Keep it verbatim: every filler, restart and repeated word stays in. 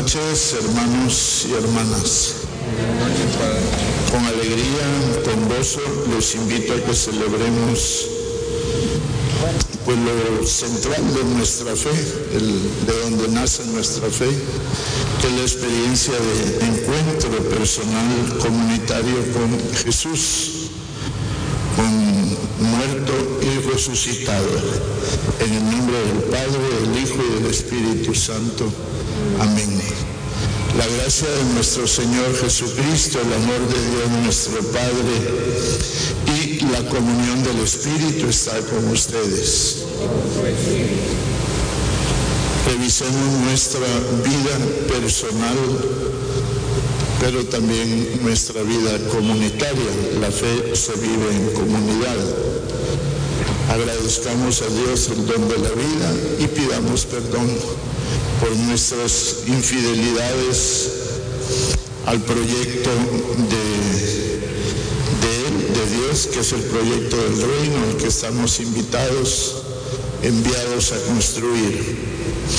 noches, hermanos y hermanas. Con alegría, con gozo, les invito a que celebremos pues lo central de nuestra fe, el, de donde nace nuestra fe, que es la experiencia de encuentro personal comunitario con Jesús, con muerto y resucitado. En el nombre del Padre, del Hijo y del Espíritu Santo. Amén. La gracia de nuestro Señor Jesucristo, el amor de Dios nuestro Padre y la comunión del Espíritu está con ustedes. Revisemos nuestra vida personal, pero también nuestra vida comunitaria. La fe se vive en comunidad. Agradezcamos a Dios el don de la vida y pidamos perdón por nuestras infidelidades al proyecto de, de Él, de Dios, que es el proyecto del reino, al que estamos invitados, enviados a construir.